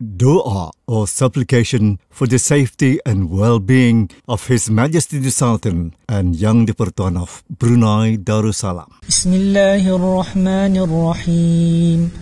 Doa or supplication for the safety and well-being of His Majesty the Sultan and Yang di-Pertuan of Brunei Darussalam. Bismillahirrahmanirrahim.